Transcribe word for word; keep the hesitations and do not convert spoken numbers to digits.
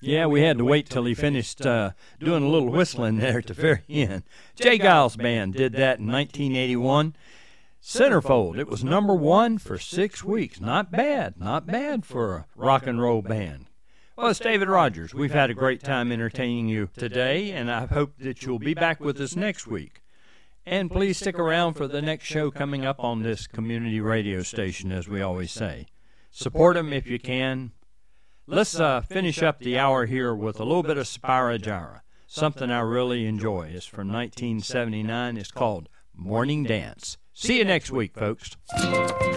Yeah, we had to wait till he finished uh, doing a little whistling there at the very end. Jay Giles Band did that in nineteen eighty-one. Centerfold, it was number one for six weeks. Not bad, not bad for a rock and roll band. Well, it's David Rogers. We've had a great time entertaining you today, and I hope that you'll be back with us next week. And please stick around for the next show coming up on this community radio station, as we always say. Support them if you can. Let's uh, finish up the hour here with a little bit of Spyro Gyra, something I really enjoy. It's from nineteen seventy-nine. It's called Morning Dance. See you next week, folks.